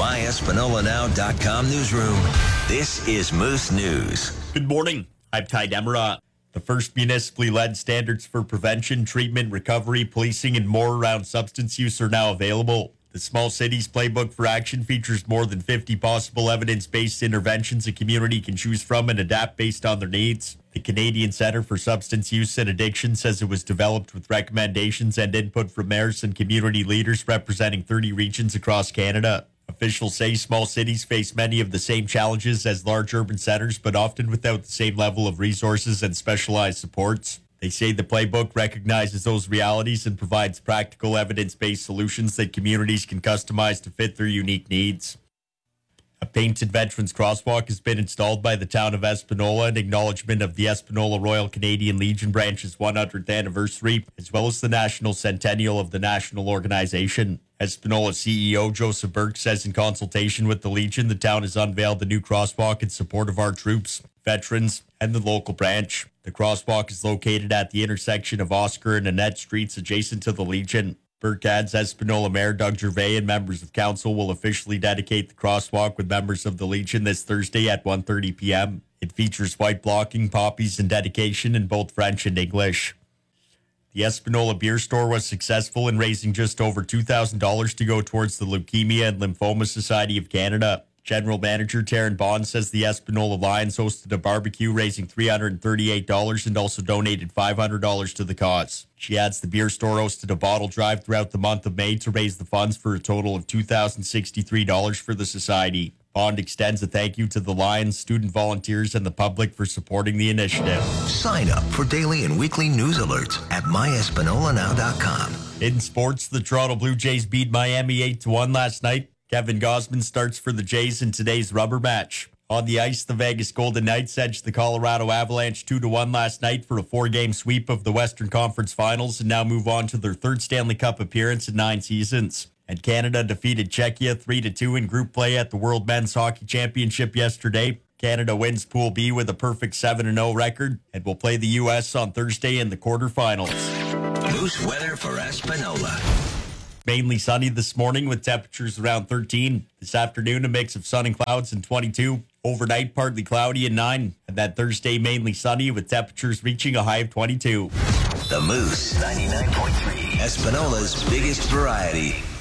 myespanolanowcom newsroom. This is Moose News. Good morning. I'm Ty Demerat. The first municipally led standards for prevention, treatment, recovery, policing, and more around substance use are now available. The Small Cities Playbook for Action features more than 50 possible evidence-based interventions a community can choose from and adapt based on their needs. The Canadian Centre for Substance Use and Addiction says it was developed with recommendations and input from mayors and community leaders representing 30 regions across Canada. Officials say small cities face many of the same challenges as large urban centres, but often without the same level of resources and specialized supports. They say the playbook recognizes those realities and provides practical evidence-based solutions that communities can customize to fit their unique needs. A painted Veterans Crosswalk has been installed by the town of Espanola in acknowledgement of the Espanola Royal Canadian Legion branch's 100th anniversary, as well as the national centennial of the national organization. Espanola CEO Joseph Burke says in consultation with the Legion, the town has unveiled the new crosswalk in support of our troops, veterans, and the local branch. The crosswalk is located at the intersection of Oscar and Annette Streets adjacent to the Legion. Burke adds Espanola Mayor Doug Gervais and members of council will officially dedicate the crosswalk with members of the Legion this Thursday at 1:30 p.m. It features white blocking, poppies, and dedication in both French and English. The Espanola Beer Store was successful in raising just over $2,000 to go towards the Leukemia and Lymphoma Society of Canada. General Manager Taryn Bond says the Espanola Lions hosted a barbecue raising $338 and also donated $500 to the cause. She adds the beer store hosted a bottle drive throughout the month of May to raise the funds for a total of $2,063 for the society. Bond extends a thank you to the Lions, student volunteers, and the public for supporting the initiative. Sign up for daily and weekly news alerts at myespanolanowcom. In sports, the Toronto Blue Jays beat Miami 8-1 last night. Kevin Gausman starts for the Jays in today's rubber match. On the ice, the Vegas Golden Knights edged the Colorado Avalanche 2-1 last night for a 4-game sweep of the Western Conference Finals and now move on to their third Stanley Cup appearance in 9 seasons. And Canada defeated Czechia 3-2 in group play at the World Men's Hockey Championship yesterday. Canada wins Pool B with a perfect 7-0 record and will play the U.S. on Thursday in the quarterfinals. Moose weather for Espanola. Mainly sunny this morning with temperatures around 13. This afternoon, a mix of sun and clouds and 22. Overnight, partly cloudy and 9. And then Thursday, mainly sunny with temperatures reaching a high of 22. The Moose 99.3, Espanola's biggest variety.